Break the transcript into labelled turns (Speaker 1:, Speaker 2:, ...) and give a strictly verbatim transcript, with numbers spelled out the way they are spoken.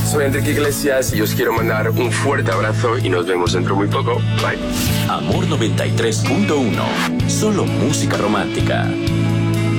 Speaker 1: soy Enrique Iglesias y os quiero mandar un fuerte abrazo y nos vemos dentro muy poco. Bye.
Speaker 2: Amor noventa y tres punto uno. Solo música romántica.